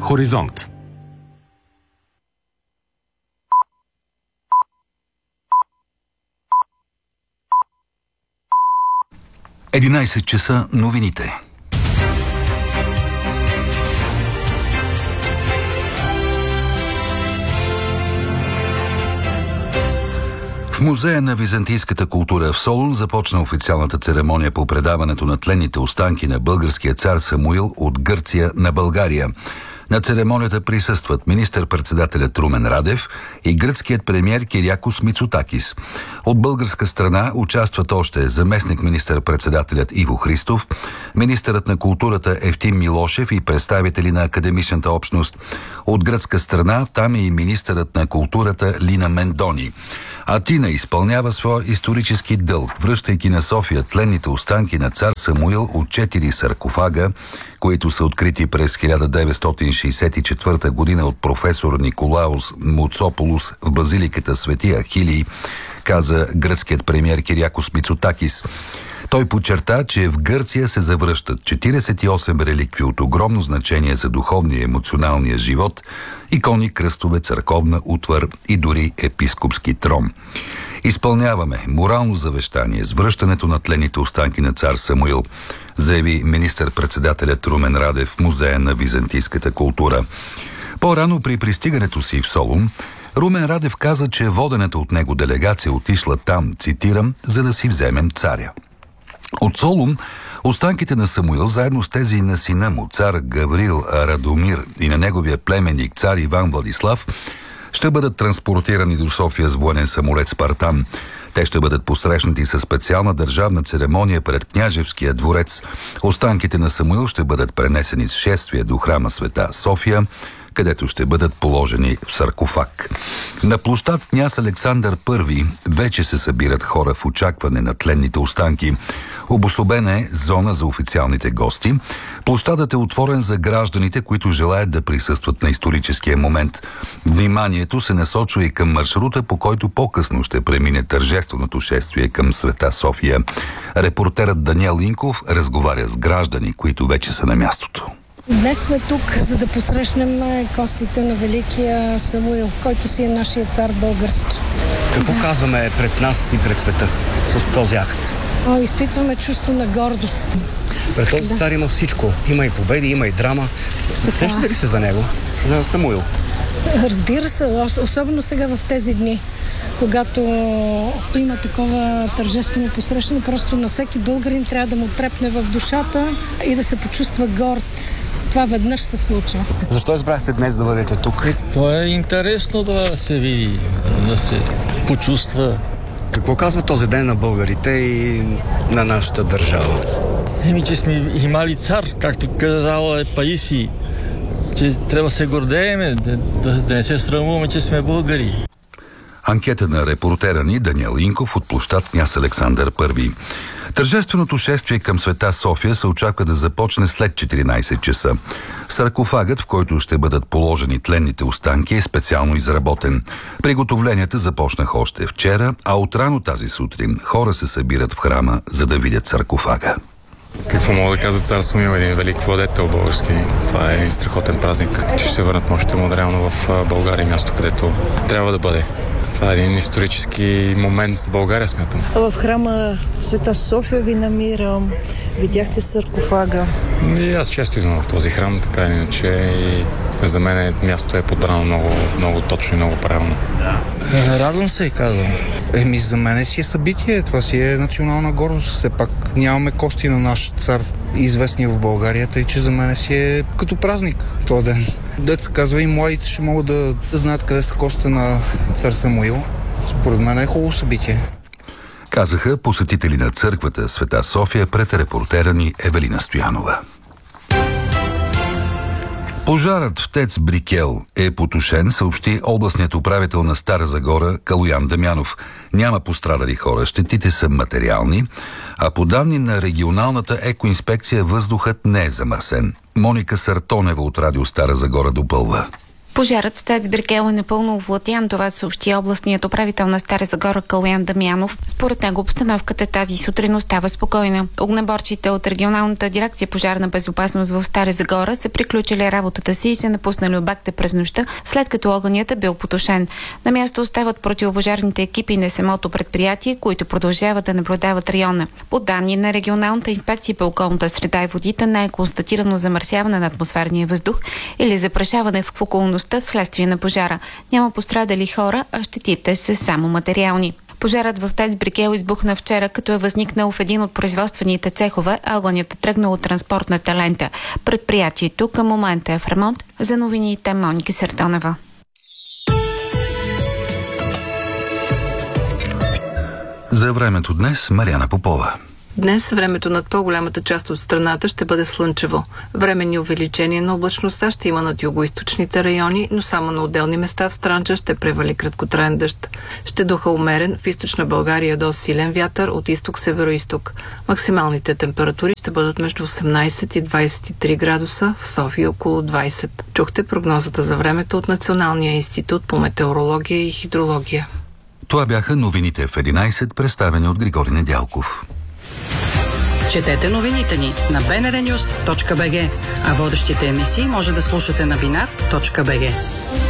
Хоризонт. Единайсет часа новините. В Музея на византийската култура в Солун започна официалната церемония по предаването на тленните останки на българския цар Самуил от Гърция на България. На церемонията присъстват министър-председателят Румен Радев и гръцкият премиер Кириакос Мицотакис. От българска страна участват още заместник министър-председателят Иво Христов, министърът на културата Евтим Милошев и представители на академичната общност. От гръцка страна там е и министърът на културата Лина Мендони. Атина изпълнява своя исторически дълг, връщайки на София тленните останки на цар Самуил от 4 саркофага, които са открити през 1964 година от професор Николаус Муцополус в базиликата Свети Ахилий, каза гръцкият премиер Кириакос Мицотакис. Той подчерта, че в Гърция се завръщат 48 реликви от огромно значение за духовния и емоционалния живот, икони, кръстове, църковна утвар и дори епископски трон. Изпълняваме морално завещание с връщането на тленните останки на цар Самуил, заяви министър-председателят Румен Радев в Музея на византийската култура. По-рано при пристигането си в Солун, Румен Радев каза, че водената от него делегация отишла там, цитирам, за да си вземем царя. От Солун останките на Самуил, заедно с тези на сина му, цар Гаврил Радомир, и на неговия племенник, цар Иван Владислав, ще бъдат транспортирани до София с военен самолет Спартан. Те ще бъдат посрещнати със специална държавна церемония пред княжевския дворец. Останките на Самуил ще бъдат пренесени с шествие до храма Света София, където ще бъдат положени в саркофаг. На площад Княз Александър I вече се събират хора в очакване на тленните останки. Обособена е зона за официалните гости. Площадът е отворен за гражданите, които желаят да присъстват на историческия момент. Вниманието се насочва и към маршрута, по който по-късно ще премине тържественото шествие към Света София. Репортерът Даниел Инков разговаря с граждани, които вече са на мястото. Днес сме тук, за да посрещнем костите на великия Самуил, който си е нашия цар български. Какво казваме пред нас и пред света с този акт? Изпитваме чувство на гордост. Пред този цар има всичко. Има и победи, има и драма. Сещате ли се за него? За Самуил? Разбира се, особено сега в тези дни, когато има такова тържествено посрещане, просто на всеки българин трябва да му трепне в душата и да се почувства горд. Това веднъж се случва. Защо избрахте днес да бъдете тук? То е интересно да се види, да се почувства. Какво казва този ден на българите и на нашата държава? Че сме имали цар, както казала е Паисий, че трябва да се гордеем, да не се срамуваме, че сме българи. Анкета на репортера ни Даниел Инков от площад Княз Александър I. Тържественото шествие към Света София се очаква да започне след 14 часа. Саркофагът, в който ще бъдат положени тленните останки, е специално изработен. Приготовленията започнаха още вчера, а отрано тази сутрин хора се събират в храма, за да видят саркофага. Какво мога да кажа, цар Самуил е един велик владетел български. Това е един страхотен празник, че ще върнат мощите му реално в България, място, където трябва да бъде. Това е един исторически момент за България, смятам. В храма Света София ви намирам. Видяхте саркофага. И аз често идвам в този храм, така или иначе, и за мен мястото е подбрано много, много точно и много правилно. Радвам се, казвам. За мен си е събитие. Това си е национална гордост. Все пак нямаме кости на наш цар, известни в България, тъй че за мен си е като празник този ден. Дето се казва, и младите ще могат да знаят къде са костите на цар Самуил. Според мен е хубаво събитие. Казаха посетители на църквата Света София пред репортера ни Евелина Стоянова. Пожарът в ТЕЦ Брикел е потушен, съобщи областният управител на Стара Загора Калоян Дамянов. Няма пострадали хора, щетите са материални, а по данни на регионалната екоинспекция въздухът не е замърсен. Моника Сартонева от Радио Стара Загора допълва. Пожарът в ТЕЦ Брикел е напълно овладян, това съобщи областният управител на Стара Загора Калуян Дамянов. Според него обстановката тази сутрин остава спокойна. Огнеборците от регионалната дирекция пожарна безопасност в Стара Загора са приключили работата си и се напуснали обекта през нощта, след като огънят е бил потушен. На място остават противопожарните екипи на самото предприятие, които продължават да наблюдават района. По данни на регионалната инспекция по околната среда и водите не е констатирано замърсяване на атмосферния въздух или запрашаване в околността вследствие на пожара. Няма пострадали хора, а щетите са само материални. Пожарът в ТЕЦ Брикел избухна вчера, като е възникнал в един от производствените цехове, а огънят е тръгнал от транспортната лента. Предприятието към момента е в ремонт. За новините Моника Сартонова. За времето днес Мариана Попова. Днес времето над по-голямата част от страната ще бъде слънчево. Временни увеличения на облачността ще има над югоизточните райони, но само на отделни места в Странджа ще превали краткотраен дъжд. Ще духа умерен, в източна България до силен вятър от изток-североизток. Максималните температури ще бъдат между 18 и 23 градуса, в София около 20. Чухте прогнозата за времето от Националния институт по метеорология и хидрология. Това бяха новините в 11, представени от Григорий Недялков. Четете новините ни на bnrnews.bg, а водещите емисии може да слушате на binar.bg.